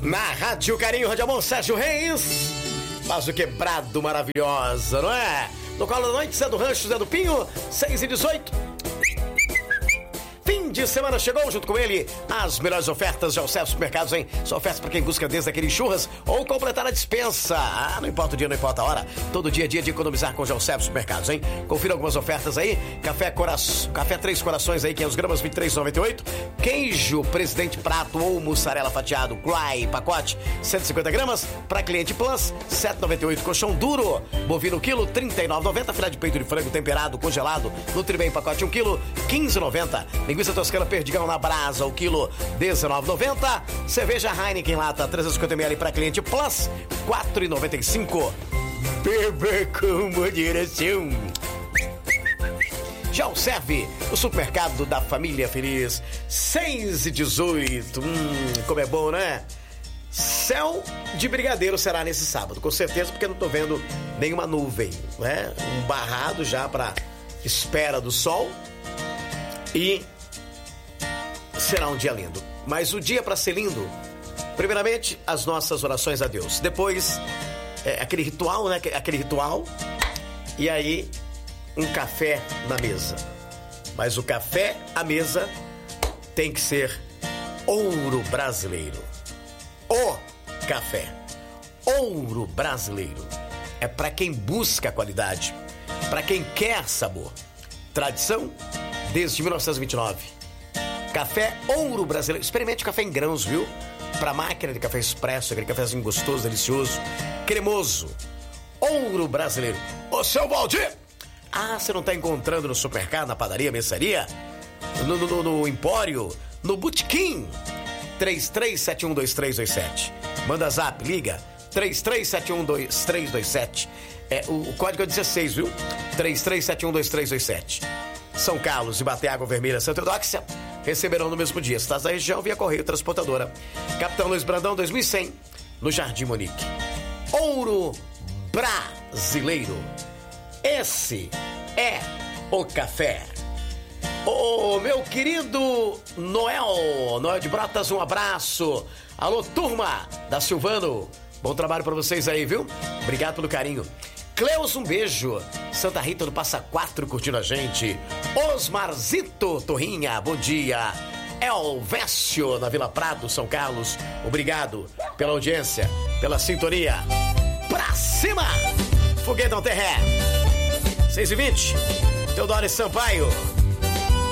Na Rádio Carinho, Rádio Amor, Sérgio Reis. Mas o quebrado maravilhosa, não é? No Colo da Noite, Zé do Rancho, Zé do Pinho, 6h18. Fim de semana chegou, junto com ele, as melhores ofertas de Alcef Supermercados, hein? São ofertas para quem busca desde aqueles churras ou completar a dispensa. Não importa o dia, não importa a hora. Todo dia é dia de economizar com o Alcef Supermercados, hein? Confira algumas ofertas aí. Café Três Corações aí, 500 gramas, R$ 23,98. Queijo Presidente Prato ou mussarela fatiado, Clay, pacote, 150 gramas. Para cliente Plus, R$ 7,98. Colchão duro, bovino quilo, R$ 39,90. Filé de peito de frango temperado, congelado, Nutribem, pacote 1 quilo, R$ 15,90. Linguiça toscana Perdigão na brasa, o quilo, R$19,90. Cerveja Heineken lata, 350ml para cliente Plus, R$4,95. Beba com moderação. Já serve o supermercado da família feliz, 6h18. Como é bom, né? Céu de brigadeiro será nesse sábado, com certeza, porque eu não tô vendo nenhuma nuvem, né? Um barrado já para espera do sol. E será um dia lindo. Mas o dia para ser lindo, primeiramente, as nossas orações a Deus. Depois, aquele ritual, né? Aquele ritual. E aí, um café na mesa. Mas o café à mesa tem que ser ouro brasileiro. O café. Ouro brasileiro. É para quem busca qualidade. Para quem quer sabor. Tradição desde 1929. Café Ouro Brasileiro. Experimente café em grãos, viu? Pra máquina de café expresso, aquele cafezinho gostoso, delicioso, cremoso. Ouro Brasileiro. Ô, seu Valdir! Você não tá encontrando no supermercado, na padaria, mercearia? No empório? No botequim? 33712327. Manda zap, liga. 33712327. O código é 16, viu? 33712327. São Carlos e Bater Água Vermelha, Santa Eudóxia receberão no mesmo dia. Se estás na região, via Correio Transportadora. Capitão Luiz Brandão, 2100, no Jardim Monique. Ouro Brasileiro. Esse é o café. Meu querido Noel de Brotas, um abraço. Alô, turma da Silvano. Bom trabalho pra vocês aí, viu? Obrigado pelo carinho. Cleus, um beijo. Santa Rita do Passa Quatro curtindo a gente. Osmarzito Torrinha, bom dia. Elvésio na Vila Prado, São Carlos. Obrigado pela audiência, pela sintonia. Pra cima! Foguetão Terré. 6h20. Teodoro Sampaio.